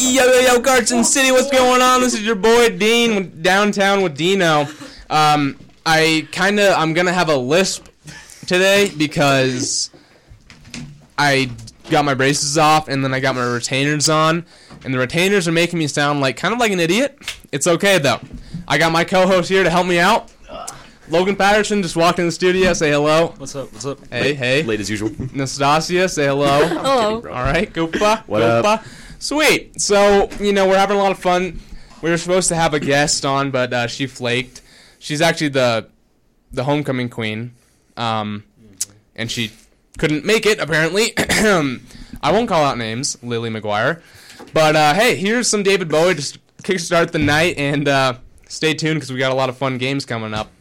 Yo, Carson City, what's going on? This is your boy Dean, downtown with Dino. I'm gonna have a lisp today because I got my braces off and then I got my retainers on, and the retainers are making me sound kind of like an idiot. It's okay though. I got my co-host here to help me out. Logan Patterson just walked in the studio. Say hello. What's up? Hey. Late as usual. Nastasia, say hello. Hello. All right, Goopa. What up? Sweet. So, we're having a lot of fun. We were supposed to have a guest on, but she flaked. She's actually the homecoming queen, and she couldn't make it, apparently. I won't call out names, Lily McGuire. But, hey, here's some David Bowie to kickstart the night, and stay tuned because we got a lot of fun games coming up.